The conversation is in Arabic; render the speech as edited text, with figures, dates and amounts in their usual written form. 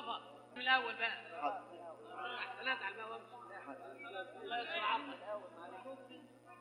من الأول بقى. أحسنات على الماء وامشي. الله يسر عقلك.